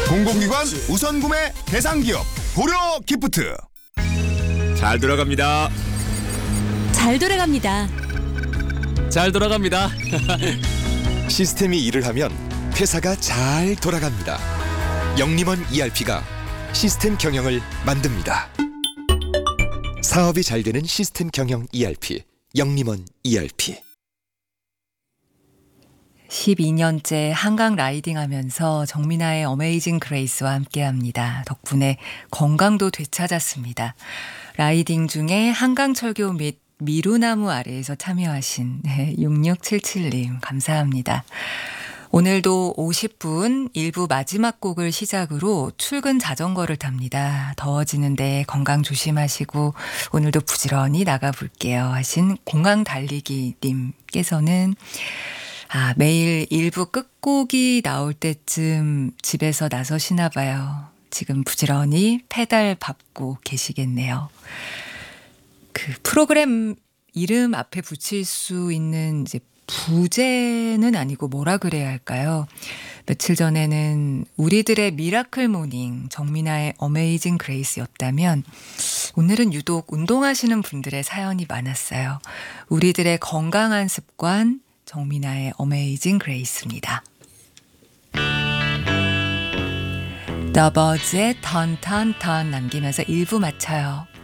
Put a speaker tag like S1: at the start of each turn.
S1: 공공기관 우선 구매 대상 기업 고려 기프트.
S2: 잘 돌아갑니다.
S3: 잘 돌아갑니다.
S2: 잘 돌아갑니다.
S4: 시스템이 일을 하면 회사가 잘 돌아갑니다. 영림원 ERP가 시스템 경영을 만듭니다. 사업이 잘 되는 시스템 경영 ERP, 영림원 ERP.
S5: 12년째 한강 라이딩 하면서 정민아의 어메이징 그레이스와 함께합니다. 덕분에 건강도 되찾았습니다. 라이딩 중에 한강철교 및 미루나무 아래에서 참여하신 6677님 감사합니다. 오늘도 50분 1부 마지막 곡을 시작으로 출근 자전거를 탑니다. 더워지는데 건강 조심하시고 오늘도 부지런히 나가볼게요 하신 공항 달리기 님께서는 매일 1부 끝곡이 나올 때쯤 집에서 나서시나 봐요. 지금 부지런히 페달 밟고 계시겠네요. 그 프로그램 이름 앞에 붙일 수 있는 이제 부제는 아니고 뭐라 그래야 할까요? 며칠 전에는 우리들의 미라클 모닝 정민아의 어메이징 그레이스였다면 오늘은 유독 운동하시는 분들의 사연이 많았어요. 우리들의 건강한 습관 정민아의 어메이징 그레이스입니다. 더버즈의 턴턴턴 남기면서 1부 마쳐요.